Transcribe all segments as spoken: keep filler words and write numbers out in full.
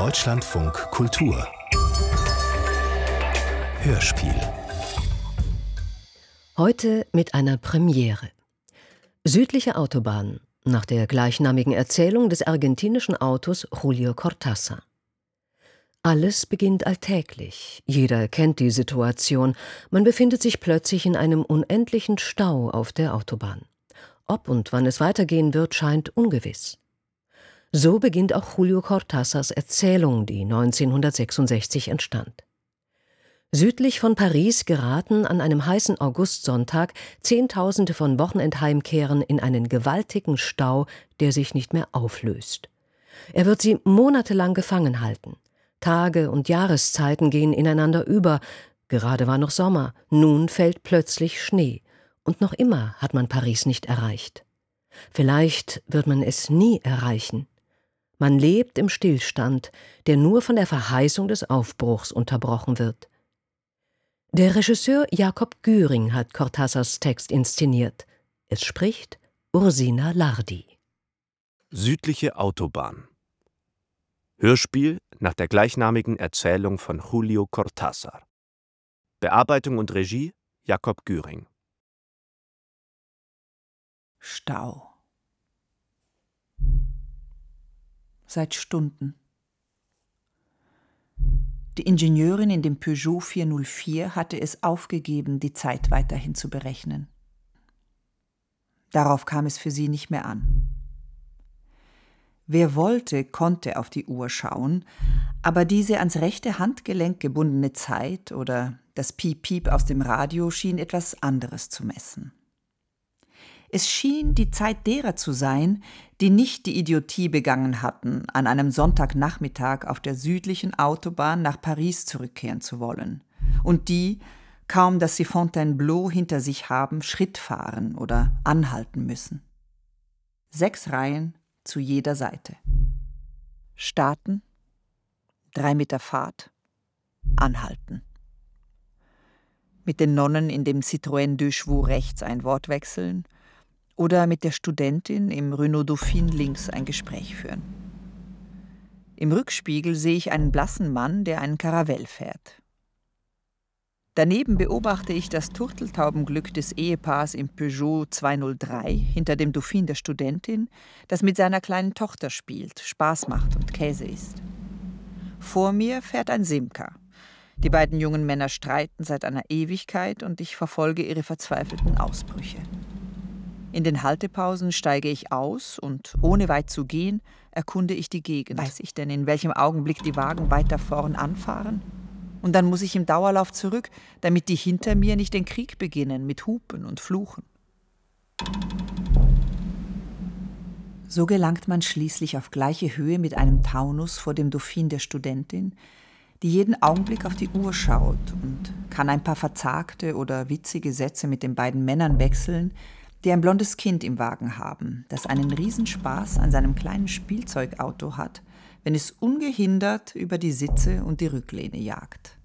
Deutschlandfunk Kultur Hörspiel. Heute mit einer Premiere. Südliche Autobahn, nach der gleichnamigen Erzählung des argentinischen Autors Julio Cortázar. Alles beginnt alltäglich. Jeder kennt die Situation. Man befindet sich plötzlich in einem unendlichen Stau auf der Autobahn. Ob und wann es weitergehen wird, scheint ungewiss. So beginnt auch Julio Cortázars Erzählung, die neunzehnhundertsechsundsechzig entstand. Südlich von Paris geraten an einem heißen Augustsonntag Zehntausende von Wochenendheimkehrern in einen gewaltigen Stau, der sich nicht mehr auflöst. Er wird sie monatelang gefangen halten. Tage und Jahreszeiten gehen ineinander über. Gerade war noch Sommer, nun fällt plötzlich Schnee. Und noch immer hat man Paris nicht erreicht. Vielleicht wird man es nie erreichen. Man lebt im Stillstand, der nur von der Verheißung des Aufbruchs unterbrochen wird. Der Regisseur Jakob Güring hat Cortázars Text inszeniert. Es spricht Ursina Lardi. Südliche Autobahn. Hörspiel nach der gleichnamigen Erzählung von Julio Cortázar. Bearbeitung und Regie Jakob Güring. Stau. Seit Stunden. Die Ingenieurin in dem Peugeot vierhundertvier hatte es aufgegeben, die Zeit weiterhin zu berechnen. Darauf kam es für sie nicht mehr an. Wer wollte, konnte auf die Uhr schauen, aber diese ans rechte Handgelenk gebundene Zeit oder das Piep-Piep aus dem Radio schien etwas anderes zu messen. Es schien die Zeit derer zu sein, die nicht die Idiotie begangen hatten, an einem Sonntagnachmittag auf der südlichen Autobahn nach Paris zurückkehren zu wollen, und die, kaum dass sie Fontainebleau hinter sich haben, Schritt fahren oder anhalten müssen. Sechs Reihen zu jeder Seite. Starten, drei Meter Fahrt, anhalten. Mit den Nonnen in dem Citroën Deux Chevaux rechts ein Wort wechseln oder mit der Studentin im Renault Dauphine links ein Gespräch führen. Im Rückspiegel sehe ich einen blassen Mann, der einen Caravelle fährt. Daneben beobachte ich das Turteltaubenglück des Ehepaars im Peugeot zweihundertdrei hinter dem Dauphine der Studentin, das mit seiner kleinen Tochter spielt, Spaß macht und Käse isst. Vor mir fährt ein Simca. Die beiden jungen Männer streiten seit einer Ewigkeit und ich verfolge ihre verzweifelten Ausbrüche. In den Haltepausen steige ich aus und, ohne weit zu gehen, erkunde ich die Gegend. Weiß ich denn, in welchem Augenblick die Wagen weiter vorn anfahren? Und dann muss ich im Dauerlauf zurück, damit die hinter mir nicht den Krieg beginnen mit Hupen und Fluchen. So gelangt man schließlich auf gleiche Höhe mit einem Taunus vor dem Dauphine der Studentin, die jeden Augenblick auf die Uhr schaut und kann ein paar verzagte oder witzige Sätze mit den beiden Männern wechseln, die ein blondes Kind im Wagen haben, das einen Riesenspaß an seinem kleinen Spielzeugauto hat, wenn es ungehindert über die Sitze und die Rücklehne jagt.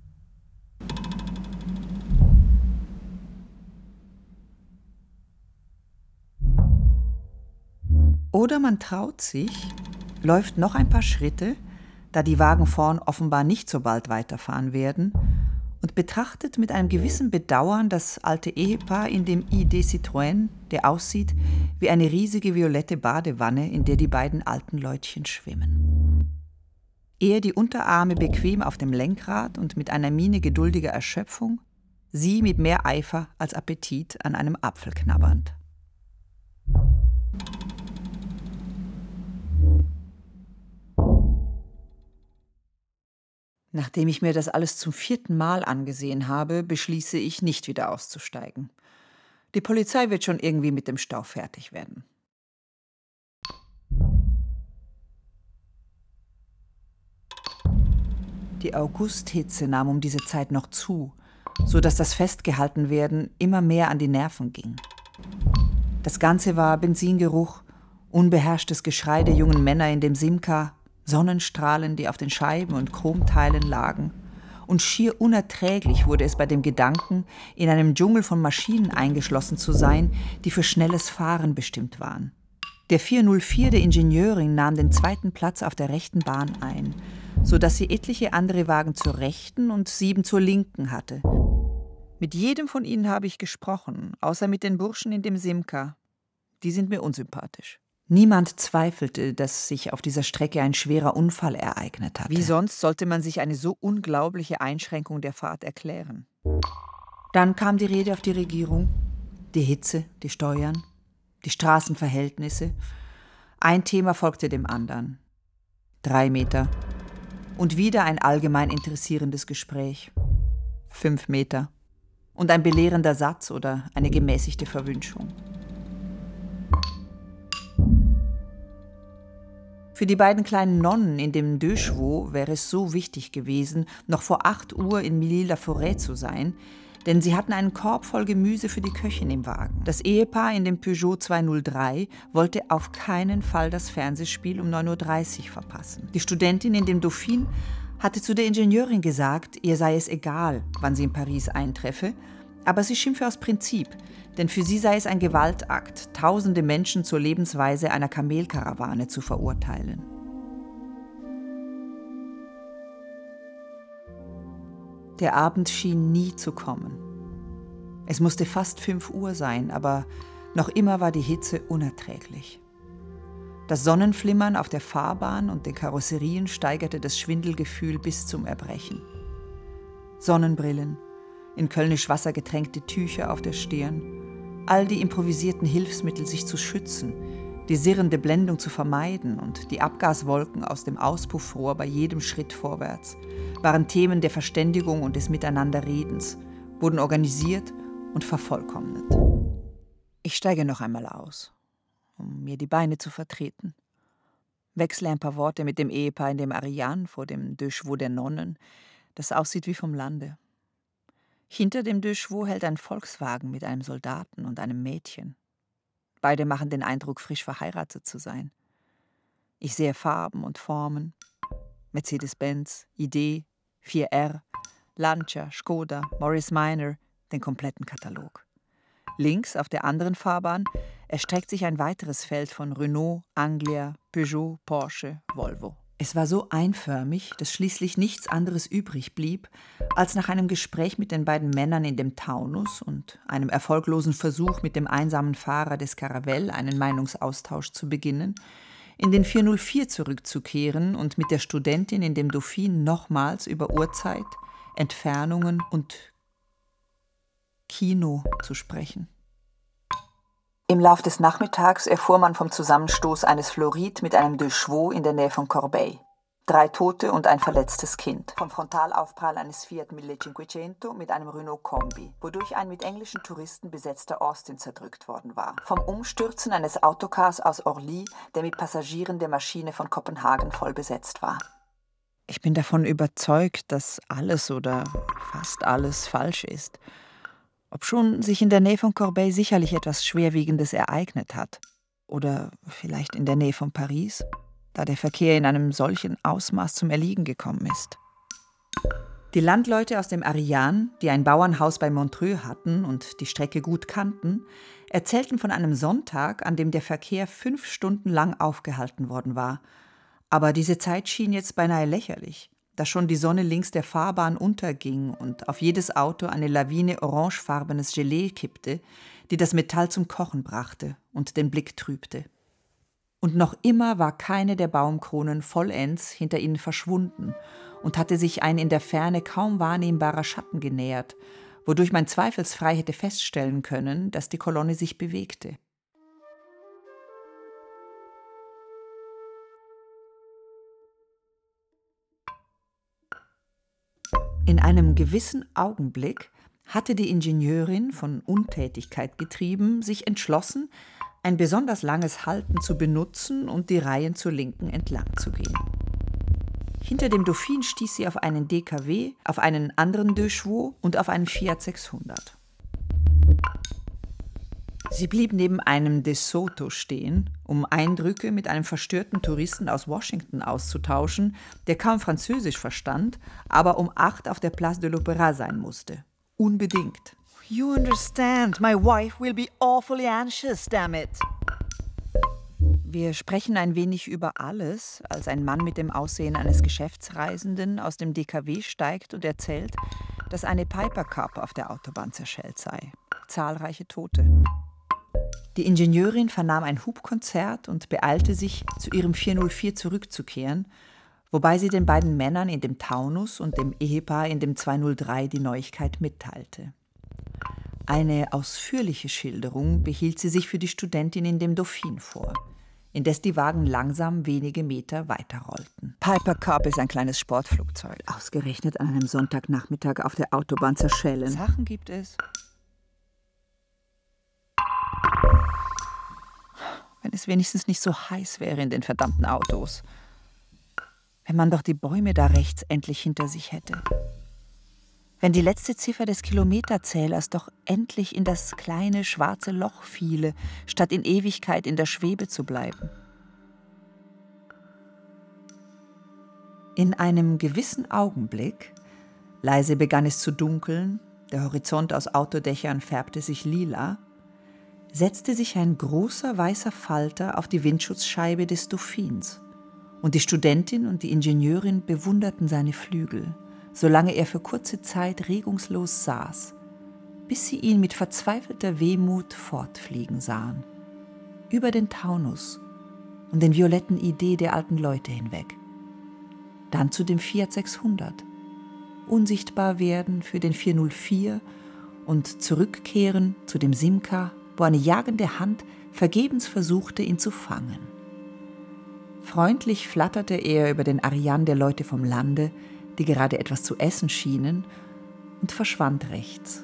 Oder man traut sich, läuft noch ein paar Schritte, da die Wagen vorn offenbar nicht so bald weiterfahren werden, und betrachtet mit einem gewissen Bedauern das alte Ehepaar in dem I D Citroën, der aussieht wie eine riesige violette Badewanne, in der die beiden alten Leutchen schwimmen. Er die Unterarme bequem auf dem Lenkrad und mit einer Miene geduldiger Erschöpfung, sie mit mehr Eifer als Appetit an einem Apfel knabbernd. Nachdem ich mir das alles zum vierten Mal angesehen habe, beschließe ich, nicht wieder auszusteigen. Die Polizei wird schon irgendwie mit dem Stau fertig werden. Die Augusthitze nahm um diese Zeit noch zu, so dass das Festgehaltenwerden immer mehr an die Nerven ging. Das Ganze war Benzingeruch, unbeherrschtes Geschrei der jungen Männer in dem Simca, Sonnenstrahlen, die auf den Scheiben und Chromteilen lagen, und schier unerträglich wurde es bei dem Gedanken, in einem Dschungel von Maschinen eingeschlossen zu sein, die für schnelles Fahren bestimmt waren. Der vier null vier der Ingenieurin nahm den zweiten Platz auf der rechten Bahn ein, sodass sie etliche andere Wagen zur rechten und sieben zur linken hatte. Mit jedem von ihnen habe ich gesprochen, außer mit den Burschen in dem Simca. Die sind mir unsympathisch. Niemand zweifelte, dass sich auf dieser Strecke ein schwerer Unfall ereignet hatte. Wie sonst sollte man sich eine so unglaubliche Einschränkung der Fahrt erklären? Dann kam die Rede auf die Regierung, die Hitze, die Steuern, die Straßenverhältnisse. Ein Thema folgte dem anderen. Drei Meter. Und wieder ein allgemein interessierendes Gespräch. Fünf Meter. Und ein belehrender Satz oder eine gemäßigte Verwünschung. Für die beiden kleinen Nonnen in dem Deux Chevaux wäre es so wichtig gewesen, noch vor acht Uhr in Milly-la-Forêt zu sein, denn sie hatten einen Korb voll Gemüse für die Köchin im Wagen. Das Ehepaar in dem Peugeot zwei null drei wollte auf keinen Fall das Fernsehspiel um neun Uhr dreißig verpassen. Die Studentin in dem Dauphine hatte zu der Ingenieurin gesagt, ihr sei es egal, wann sie in Paris eintreffe, aber sie schimpfe aus Prinzip, denn für sie sei es ein Gewaltakt, tausende Menschen zur Lebensweise einer Kamelkarawane zu verurteilen. Der Abend schien nie zu kommen. Es musste fast fünf Uhr sein, aber noch immer war die Hitze unerträglich. Das Sonnenflimmern auf der Fahrbahn und den Karosserien steigerte das Schwindelgefühl bis zum Erbrechen. Sonnenbrillen, in kölnisch Wasser getränkte Tücher auf der Stirn, all die improvisierten Hilfsmittel, sich zu schützen, die sirrende Blendung zu vermeiden und die Abgaswolken aus dem Auspuffrohr bei jedem Schritt vorwärts, waren Themen der Verständigung und des Miteinanderredens, wurden organisiert und vervollkommnet. Ich steige noch einmal aus, um mir die Beine zu vertreten, wechsle ein paar Worte mit dem Ehepaar in dem Ariane vor dem Deux Chevaux der Nonnen, das aussieht wie vom Lande. Hinter dem Deux Chevaux hält ein Volkswagen mit einem Soldaten und einem Mädchen. Beide machen den Eindruck, frisch verheiratet zu sein. Ich sehe Farben und Formen. Mercedes-Benz, I D, vier R, Lancia, Skoda, Morris Minor, den kompletten Katalog. Links auf der anderen Fahrbahn erstreckt sich ein weiteres Feld von Renault, Anglia, Peugeot, Porsche, Volvo. Es war so einförmig, dass schließlich nichts anderes übrig blieb, als nach einem Gespräch mit den beiden Männern in dem Taunus und einem erfolglosen Versuch mit dem einsamen Fahrer des Caravelle einen Meinungsaustausch zu beginnen, in den vier null vier zurückzukehren und mit der Studentin in dem Dauphine nochmals über Uhrzeit, Entfernungen und Kino zu sprechen. Im Lauf des Nachmittags erfuhr man vom Zusammenstoß eines Floride mit einem Deux Chevaux in der Nähe von Corbeil. Drei Tote und ein verletztes Kind. Vom Frontalaufprall eines Fiat millecinquecento mit einem Renault Kombi, wodurch ein mit englischen Touristen besetzter Austin zerdrückt worden war. Vom Umstürzen eines Autocars aus Orly, der mit Passagieren der Maschine von Kopenhagen voll besetzt war. Ich bin davon überzeugt, dass alles oder fast alles falsch ist. Obschon sich in der Nähe von Corbeil sicherlich etwas Schwerwiegendes ereignet hat. Oder vielleicht in der Nähe von Paris, da der Verkehr in einem solchen Ausmaß zum Erliegen gekommen ist. Die Landleute aus dem Ariane, die ein Bauernhaus bei Montreux hatten und die Strecke gut kannten, erzählten von einem Sonntag, an dem der Verkehr fünf Stunden lang aufgehalten worden war. Aber diese Zeit schien jetzt beinahe lächerlich, da schon die Sonne links der Fahrbahn unterging und auf jedes Auto eine Lawine orangefarbenes Gelee kippte, die das Metall zum Kochen brachte und den Blick trübte. Und noch immer war keine der Baumkronen vollends hinter ihnen verschwunden und hatte sich ein in der Ferne kaum wahrnehmbarer Schatten genähert, wodurch man zweifelsfrei hätte feststellen können, dass die Kolonne sich bewegte. In einem gewissen Augenblick hatte die Ingenieurin, von Untätigkeit getrieben, sich entschlossen, ein besonders langes Halten zu benutzen und die Reihen zur Linken entlang zu gehen. Hinter dem Dauphine stieß sie auf einen D K W, auf einen anderen Deux Chevaux und auf einen Fiat sechshundert. Sie blieb neben einem De Soto stehen, um Eindrücke mit einem verstörten Touristen aus Washington auszutauschen, der kaum Französisch verstand, aber um acht auf der Place de l'Opéra sein musste. Unbedingt. You understand, my wife will be awfully anxious, damn it. Wir sprechen ein wenig über alles, als ein Mann mit dem Aussehen eines Geschäftsreisenden aus dem D K W steigt und erzählt, dass eine Piper Cub auf der Autobahn zerschellt sei. Zahlreiche Tote. Die Ingenieurin vernahm ein Hubkonzert und beeilte sich, zu ihrem vier null vier zurückzukehren, wobei sie den beiden Männern in dem Taunus und dem Ehepaar in dem zwei null drei die Neuigkeit mitteilte. Eine ausführliche Schilderung behielt sie sich für die Studentin in dem Dauphin vor, indes die Wagen langsam wenige Meter weiterrollten. Piper Cub ist ein kleines Sportflugzeug. Ausgerechnet an einem Sonntagnachmittag auf der Autobahn zerschellen. Sachen gibt es. Wenn es wenigstens nicht so heiß wäre in den verdammten Autos. Wenn man doch die Bäume da rechts endlich hinter sich hätte. Wenn die letzte Ziffer des Kilometerzählers doch endlich in das kleine schwarze Loch fiele, statt in Ewigkeit in der Schwebe zu bleiben. In einem gewissen Augenblick, leise begann es zu dunkeln, der Horizont aus Autodächern färbte sich lila, setzte sich ein großer weißer Falter auf die Windschutzscheibe des Dauphins, und die Studentin und die Ingenieurin bewunderten seine Flügel, solange er für kurze Zeit regungslos saß, bis sie ihn mit verzweifelter Wehmut fortfliegen sahen, über den Taunus und den violetten Idee der alten Leute hinweg. Dann zu dem Fiat sechshundert, unsichtbar werden für den vier null vier und zurückkehren zu dem Simca, wo eine jagende Hand vergebens versuchte, ihn zu fangen. Freundlich flatterte er über den Ariane der Leute vom Lande, die gerade etwas zu essen schienen, und verschwand rechts.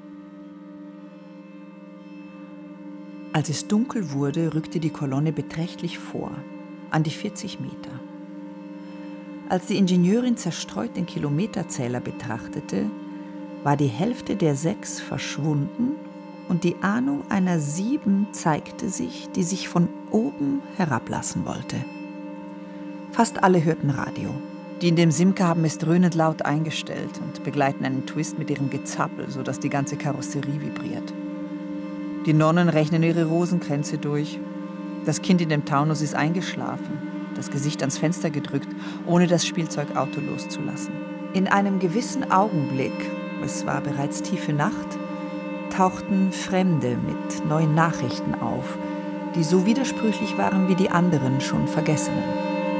Als es dunkel wurde, rückte die Kolonne beträchtlich vor, an die vierzig Meter. Als die Ingenieurin zerstreut den Kilometerzähler betrachtete, war die Hälfte der sechs verschwunden und die Ahnung einer sieben zeigte sich, die sich von oben herablassen wollte. Fast alle hörten Radio. Die in dem Simca haben es dröhnend laut eingestellt und begleiten einen Twist mit ihrem Gezappel, sodass die ganze Karosserie vibriert. Die Nonnen rechnen ihre Rosenkränze durch. Das Kind in dem Taunus ist eingeschlafen, das Gesicht ans Fenster gedrückt, ohne das Spielzeugauto loszulassen. In einem gewissen Augenblick, es war bereits tiefe Nacht, tauchten Fremde mit neuen Nachrichten auf, die so widersprüchlich waren wie die anderen schon Vergessenen.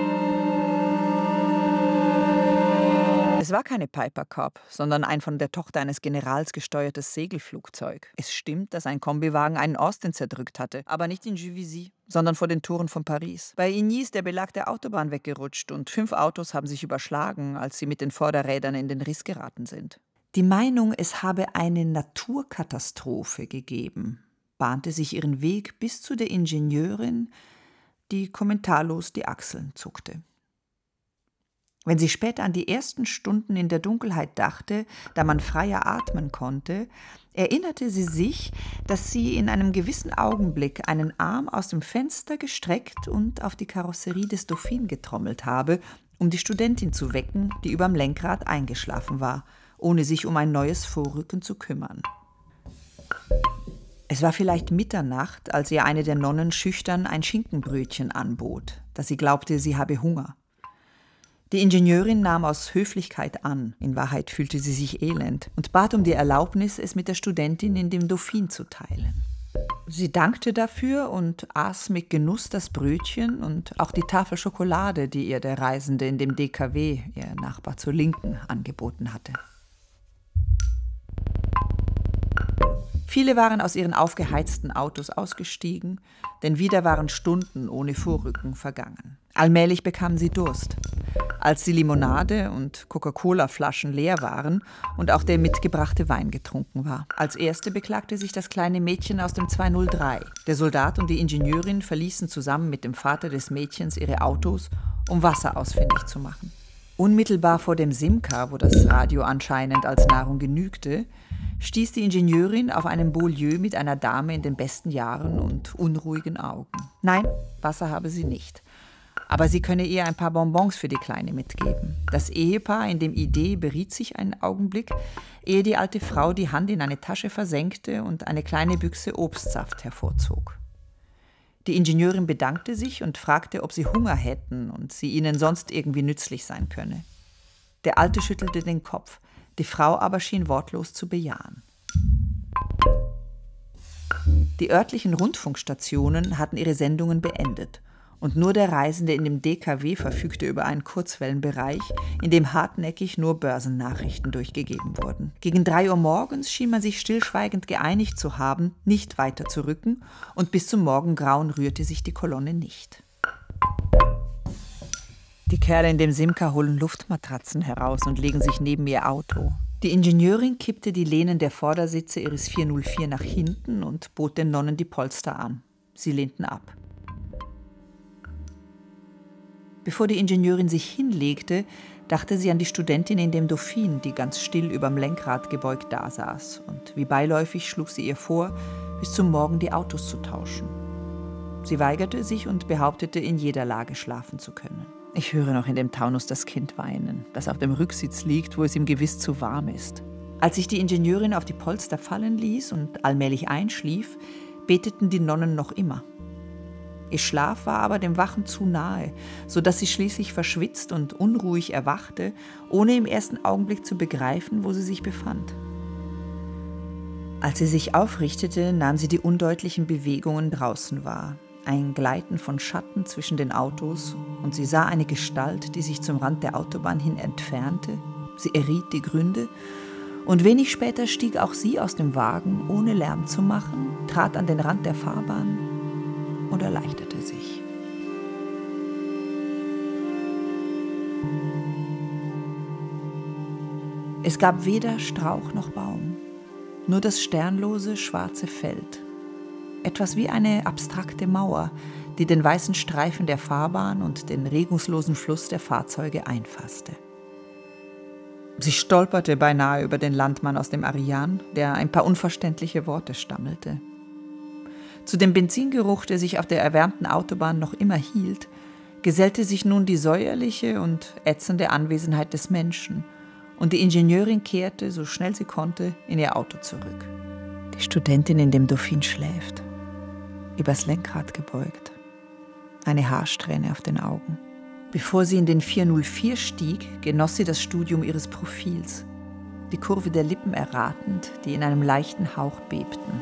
Es war keine Piper Cub, sondern ein von der Tochter eines Generals gesteuertes Segelflugzeug. Es stimmt, dass ein Kombiwagen einen Austin zerdrückt hatte, aber nicht in Juvisy, sondern vor den Toren von Paris. Bei Igny ist der Belag der Autobahn weggerutscht und fünf Autos haben sich überschlagen, als sie mit den Vorderrädern in den Riss geraten sind. Die Meinung, es habe eine Naturkatastrophe gegeben, bahnte sich ihren Weg bis zu der Ingenieurin, die kommentarlos die Achseln zuckte. Wenn sie später an die ersten Stunden in der Dunkelheit dachte, da man freier atmen konnte, erinnerte sie sich, dass sie in einem gewissen Augenblick einen Arm aus dem Fenster gestreckt und auf die Karosserie des Dauphin getrommelt habe, um die Studentin zu wecken, die überm Lenkrad eingeschlafen war, ohne sich um ein neues Vorrücken zu kümmern. Es war vielleicht Mitternacht, als ihr eine der Nonnen schüchtern ein Schinkenbrötchen anbot, da sie glaubte, sie habe Hunger. Die Ingenieurin nahm aus Höflichkeit an, in Wahrheit fühlte sie sich elend, und bat um die Erlaubnis, es mit der Studentin in dem Dauphin zu teilen. Sie dankte dafür und aß mit Genuss das Brötchen und auch die Tafel Schokolade, die ihr der Reisende in dem D K W, ihr Nachbar zur Linken, angeboten hatte. Viele waren aus ihren aufgeheizten Autos ausgestiegen, denn wieder waren Stunden ohne Vorrücken vergangen. Allmählich bekamen sie Durst. Als die Limonade und Coca-Cola-Flaschen leer waren und auch der mitgebrachte Wein getrunken war. Als erste beklagte sich das kleine Mädchen aus dem zwei null drei. Der Soldat und die Ingenieurin verließen zusammen mit dem Vater des Mädchens ihre Autos, um Wasser ausfindig zu machen. Unmittelbar vor dem Simca, wo das Radio anscheinend als Nahrung genügte, stieß die Ingenieurin auf einen Beaulieu mit einer Dame in den besten Jahren und unruhigen Augen. Nein, Wasser habe sie nicht. Aber sie könne ihr ein paar Bonbons für die Kleine mitgeben. Das Ehepaar in dem Idee beriet sich einen Augenblick, ehe die alte Frau die Hand in eine Tasche versenkte und eine kleine Büchse Obstsaft hervorzog. Die Ingenieurin bedankte sich und fragte, ob sie Hunger hätten und sie ihnen sonst irgendwie nützlich sein könne. Der Alte schüttelte den Kopf, die Frau aber schien wortlos zu bejahen. Die örtlichen Rundfunkstationen hatten ihre Sendungen beendet und nur der Reisende in dem D K W verfügte über einen Kurzwellenbereich, in dem hartnäckig nur Börsennachrichten durchgegeben wurden. Gegen drei Uhr morgens schien man sich stillschweigend geeinigt zu haben, nicht weiter zu rücken, und bis zum Morgengrauen rührte sich die Kolonne nicht. Die Kerle in dem Simca holen Luftmatratzen heraus und legen sich neben ihr Auto. Die Ingenieurin kippte die Lehnen der Vordersitze ihres vier null vier nach hinten und bot den Nonnen die Polster an. Sie lehnten ab. Bevor die Ingenieurin sich hinlegte, dachte sie an die Studentin in dem Dauphin, die ganz still überm Lenkrad gebeugt dasaß. Und wie beiläufig schlug sie ihr vor, bis zum Morgen die Autos zu tauschen. Sie weigerte sich und behauptete, in jeder Lage schlafen zu können. Ich höre noch in dem Taunus das Kind weinen, das auf dem Rücksitz liegt, wo es ihm gewiss zu warm ist. Als sich die Ingenieurin auf die Polster fallen ließ und allmählich einschlief, beteten die Nonnen noch immer. Ihr Schlaf war aber dem Wachen zu nahe, so dass sie schließlich verschwitzt und unruhig erwachte, ohne im ersten Augenblick zu begreifen, wo sie sich befand. Als sie sich aufrichtete, nahm sie die undeutlichen Bewegungen draußen wahr. Ein Gleiten von Schatten zwischen den Autos, und sie sah eine Gestalt, die sich zum Rand der Autobahn hin entfernte. Sie erriet die Gründe, und wenig später stieg auch sie aus dem Wagen, ohne Lärm zu machen, trat an den Rand der Fahrbahn und erleichterte sich. Es gab weder Strauch noch Baum, nur das sternlose, schwarze Feld. Etwas wie eine abstrakte Mauer, die den weißen Streifen der Fahrbahn und den regungslosen Fluss der Fahrzeuge einfasste. Sie stolperte beinahe über den Landmann aus dem Ariane, der ein paar unverständliche Worte stammelte. Zu dem Benzingeruch, der sich auf der erwärmten Autobahn noch immer hielt, gesellte sich nun die säuerliche und ätzende Anwesenheit des Menschen, und die Ingenieurin kehrte, so schnell sie konnte, in ihr Auto zurück. Die Studentin in dem Dauphin schläft, übers Lenkrad gebeugt, eine Haarsträhne auf den Augen. Bevor sie in den vier null vier stieg, genoss sie das Studium ihres Profils, die Kurve der Lippen erratend, die in einem leichten Hauch bebten.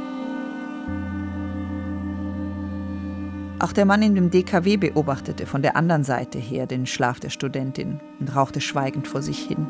Auch der Mann in dem D K W beobachtete von der anderen Seite her den Schlaf der Studentin und rauchte schweigend vor sich hin.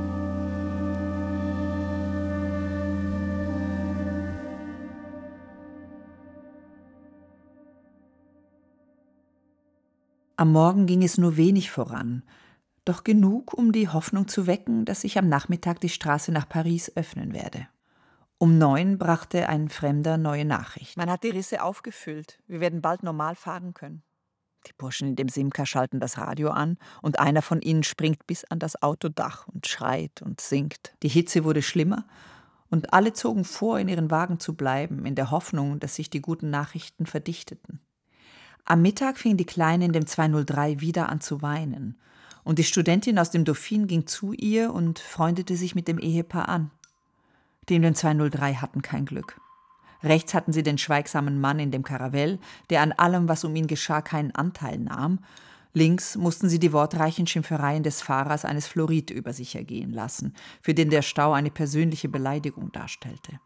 Am Morgen ging es nur wenig voran, doch genug, um die Hoffnung zu wecken, dass sich am Nachmittag die Straße nach Paris öffnen werde. Um neun brachte ein Fremder neue Nachricht. Man hat die Risse aufgefüllt. Wir werden bald normal fahren können. Die Burschen in dem Simca schalten das Radio an und einer von ihnen springt bis an das Autodach und schreit und singt. Die Hitze wurde schlimmer und alle zogen vor, in ihren Wagen zu bleiben, in der Hoffnung, dass sich die guten Nachrichten verdichteten. Am Mittag fing die Kleine in dem zwei null drei wieder an zu weinen und die Studentin aus dem Dauphin ging zu ihr und freundete sich mit dem Ehepaar an. Die in dem zwei null drei hatten kein Glück. Rechts hatten sie den schweigsamen Mann in dem Caravelle, der an allem, was um ihn geschah, keinen Anteil nahm. Links mussten sie die wortreichen Schimpfereien des Fahrers eines Florid über sich ergehen lassen, für den der Stau eine persönliche Beleidigung darstellte.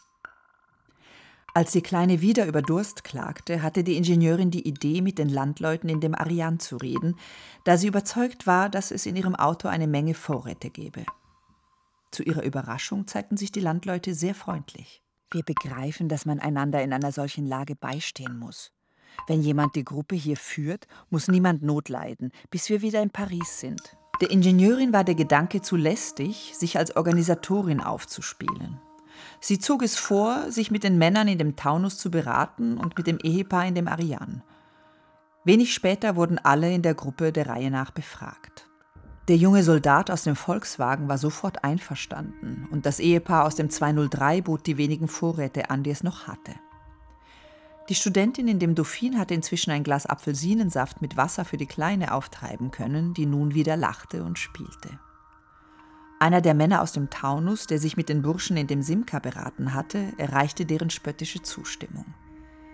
Als die Kleine wieder über Durst klagte, hatte die Ingenieurin die Idee, mit den Landleuten in dem Ariane zu reden, da sie überzeugt war, dass es in ihrem Auto eine Menge Vorräte gäbe. Zu ihrer Überraschung zeigten sich die Landleute sehr freundlich. Wir begreifen, dass man einander in einer solchen Lage beistehen muss. Wenn jemand die Gruppe hier führt, muss niemand Not leiden, bis wir wieder in Paris sind. Der Ingenieurin war der Gedanke zu lästig, sich als Organisatorin aufzuspielen. Sie zog es vor, sich mit den Männern in dem Taunus zu beraten und mit dem Ehepaar in dem Ariane. Wenig später wurden alle in der Gruppe der Reihe nach befragt. Der junge Soldat aus dem Volkswagen war sofort einverstanden und das Ehepaar aus dem zwei null drei bot die wenigen Vorräte an, die es noch hatte. Die Studentin in dem Dauphin hatte inzwischen ein Glas Apfelsinensaft mit Wasser für die Kleine auftreiben können, die nun wieder lachte und spielte. Einer der Männer aus dem Taunus, der sich mit den Burschen in dem Simca beraten hatte, erreichte deren spöttische Zustimmung.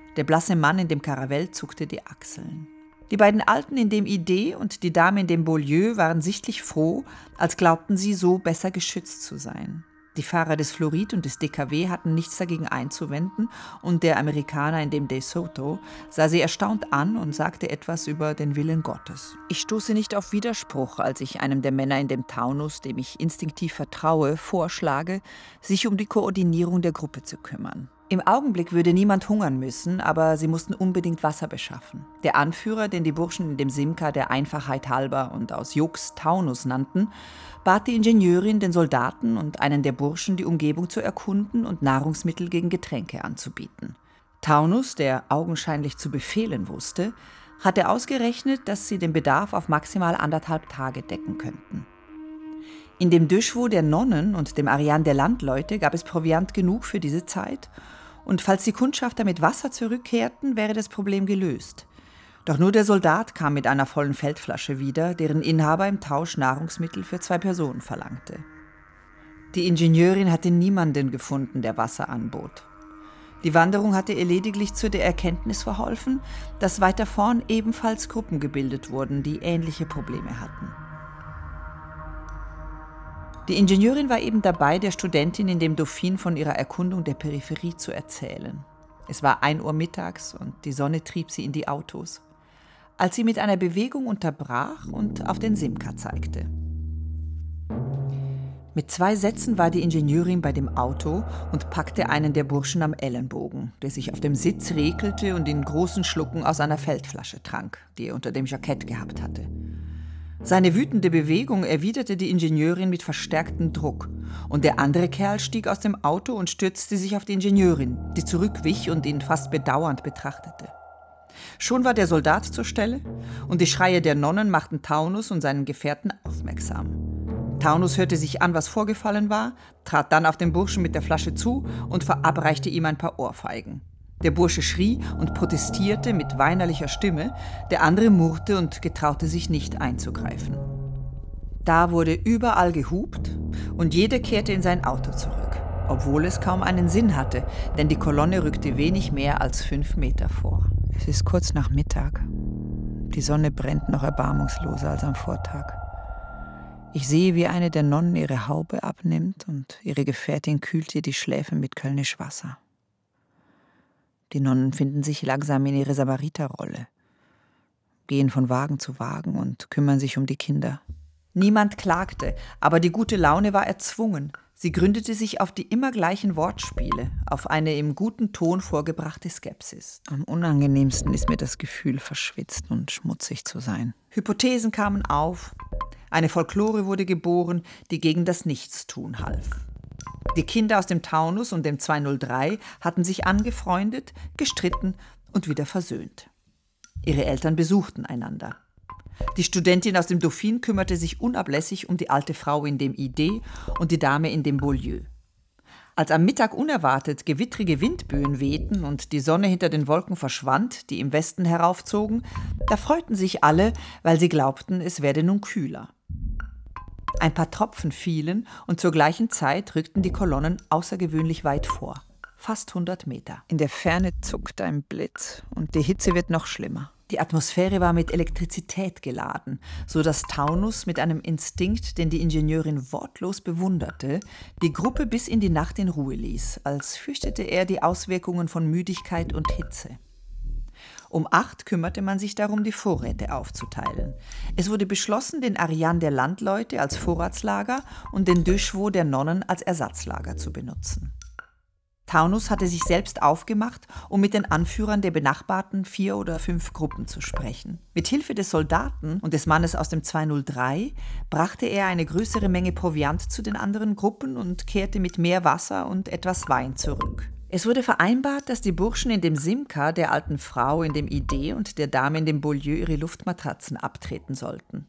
Der blasse Mann in dem Karavell zuckte die Achseln. Die beiden Alten in dem Idee und die Dame in dem Beaulieu waren sichtlich froh, als glaubten sie, so besser geschützt zu sein. Die Fahrer des Florid und des D K W hatten nichts dagegen einzuwenden und der Amerikaner in dem De Soto sah sie erstaunt an und sagte etwas über den Willen Gottes. Ich stoße nicht auf Widerspruch, als ich einem der Männer in dem Taunus, dem ich instinktiv vertraue, vorschlage, sich um die Koordinierung der Gruppe zu kümmern. Im Augenblick würde niemand hungern müssen, aber sie mussten unbedingt Wasser beschaffen. Der Anführer, den die Burschen in dem Simca der Einfachheit halber und aus Jux Taunus nannten, bat die Ingenieurin, den Soldaten und einen der Burschen die Umgebung zu erkunden und Nahrungsmittel gegen Getränke anzubieten. Taunus, der augenscheinlich zu befehlen wusste, hatte ausgerechnet, dass sie den Bedarf auf maximal anderthalb Tage decken könnten. In dem Döschwo der Nonnen und dem Arian der Landleute gab es Proviant genug für diese Zeit, und falls die Kundschafter mit Wasser zurückkehrten, wäre das Problem gelöst. Doch nur der Soldat kam mit einer vollen Feldflasche wieder, deren Inhaber im Tausch Nahrungsmittel für zwei Personen verlangte. Die Ingenieurin hatte niemanden gefunden, der Wasser anbot. Die Wanderung hatte ihr lediglich zu der Erkenntnis verholfen, dass weiter vorn ebenfalls Gruppen gebildet wurden, die ähnliche Probleme hatten. Die Ingenieurin war eben dabei, der Studentin in dem Dauphine von ihrer Erkundung der Peripherie zu erzählen. Es war ein Uhr mittags und die Sonne trieb sie in die Autos, als sie mit einer Bewegung unterbrach und auf den Simca zeigte. Mit zwei Sätzen war die Ingenieurin bei dem Auto und packte einen der Burschen am Ellenbogen, der sich auf dem Sitz rekelte und in großen Schlucken aus einer Feldflasche trank, die er unter dem Jackett gehabt hatte. Seine wütende Bewegung erwiderte die Ingenieurin mit verstärktem Druck, und der andere Kerl stieg aus dem Auto und stürzte sich auf die Ingenieurin, die zurückwich und ihn fast bedauernd betrachtete. Schon war der Soldat zur Stelle, und die Schreie der Nonnen machten Taunus und seinen Gefährten aufmerksam. Taunus hörte sich an, was vorgefallen war, trat dann auf den Burschen mit der Flasche zu und verabreichte ihm ein paar Ohrfeigen. Der Bursche schrie und protestierte mit weinerlicher Stimme, der andere murrte und getraute sich nicht einzugreifen. Da wurde überall gehupt und jeder kehrte in sein Auto zurück, obwohl es kaum einen Sinn hatte, denn die Kolonne rückte wenig mehr als fünf Meter vor. Es ist kurz nach Mittag. Die Sonne brennt noch erbarmungsloser als am Vortag. Ich sehe, wie eine der Nonnen ihre Haube abnimmt und ihre Gefährtin kühlt ihr die Schläfe mit Kölnisch Wasser. Die Nonnen finden sich langsam in ihre Samariterrolle, gehen von Wagen zu Wagen und kümmern sich um die Kinder. Niemand klagte, aber die gute Laune war erzwungen. Sie gründete sich auf die immer gleichen Wortspiele, auf eine im guten Ton vorgebrachte Skepsis. Am unangenehmsten ist mir das Gefühl, verschwitzt und schmutzig zu sein. Hypothesen kamen auf. Eine Folklore wurde geboren, die gegen das Nichtstun half. Die Kinder aus dem Taunus und dem zweihundertdrei hatten sich angefreundet, gestritten und wieder versöhnt. Ihre Eltern besuchten einander. Die Studentin aus dem Dauphine kümmerte sich unablässig um die alte Frau in dem Idee und die Dame in dem Beaulieu. Als am Mittag unerwartet gewittrige Windböen wehten und die Sonne hinter den Wolken verschwand, die im Westen heraufzogen, da freuten sich alle, weil sie glaubten, es werde nun kühler. Ein paar Tropfen fielen und zur gleichen Zeit rückten die Kolonnen außergewöhnlich weit vor. Fast hundert Meter. In der Ferne zuckt ein Blitz und die Hitze wird noch schlimmer. Die Atmosphäre war mit Elektrizität geladen, so dass Taunus mit einem Instinkt, den die Ingenieurin wortlos bewunderte, die Gruppe bis in die Nacht in Ruhe ließ, als fürchtete er die Auswirkungen von Müdigkeit und Hitze. Um acht kümmerte man sich darum, die Vorräte aufzuteilen. Es wurde beschlossen, den Arian der Landleute als Vorratslager und den Döschwo der Nonnen als Ersatzlager zu benutzen. Taunus hatte sich selbst aufgemacht, um mit den Anführern der benachbarten vier oder fünf Gruppen zu sprechen. Mit Hilfe des Soldaten und des Mannes aus dem zweihundertdrei brachte er eine größere Menge Proviant zu den anderen Gruppen und kehrte mit mehr Wasser und etwas Wein zurück. Es wurde vereinbart, dass die Burschen in dem Simca der alten Frau in dem Idee und der Dame in dem Beaulieu ihre Luftmatratzen abtreten sollten.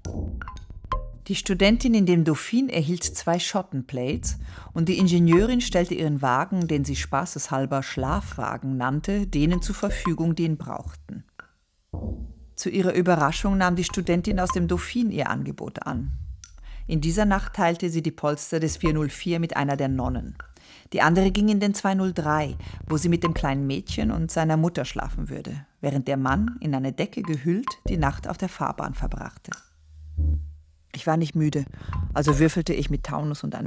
Die Studentin in dem Dauphine erhielt zwei Schottenplates und die Ingenieurin stellte ihren Wagen, den sie spaßeshalber Schlafwagen nannte, denen zur Verfügung, die ihn brauchten. Zu ihrer Überraschung nahm die Studentin aus dem Dauphine ihr Angebot an. In dieser Nacht teilte sie die Polster des vierhundertvier mit einer der Nonnen. Die andere ging in den zweihundertdrei, wo sie mit dem kleinen Mädchen und seiner Mutter schlafen würde, während der Mann, in eine Decke gehüllt, die Nacht auf der Fahrbahn verbrachte. Ich war nicht müde, also würfelte ich mit Taunus und einem